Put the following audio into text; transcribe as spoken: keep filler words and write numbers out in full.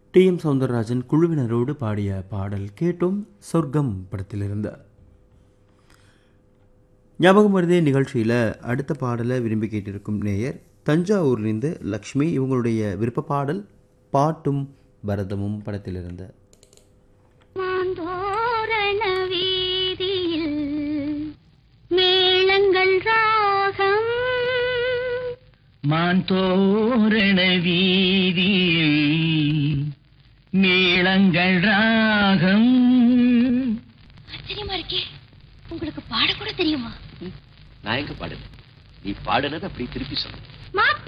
D M Soundararajan குழுவினரோடு பாடிய பாடல் கேட்டோம். சொர்க்கம் படத்திலிருந்து. ஞாபகம் வருதே நிகழ்ச்சியில் அடுத்த பாடலை விரும்பி கேட்டிருக்கும் நேயர் தஞ்சாவூர்லேருந்து லக்ஷ்மி. இவங்களுடைய விருப்ப பாடல் பாட்டும் பரதமும் படத்திலிருந்து. மேளங்கள் ராகம் மாந்தோரண வீதியில் மேளங்கள் ராகம். ஆச்சரியமா இருக்கே, உங்களுக்கு பாட கூட தெரியுமா? நான் எங்க பாடுறேன், நீ பாடுனது அப்படி திருப்பி சொல்லு.